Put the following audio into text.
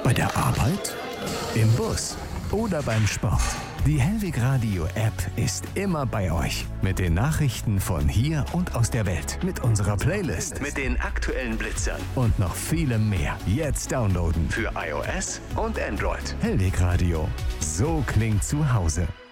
Bei der Arbeit? Im Bus? Oder beim Sport? Die Hellweg Radio App ist immer bei euch. Mit den Nachrichten von hier und aus der Welt. Mit unserer Playlist. Mit den aktuellen Blitzern. Und noch vielem mehr. Jetzt downloaden. Für iOS und Android. Hellweg Radio. So klingt zu Hause.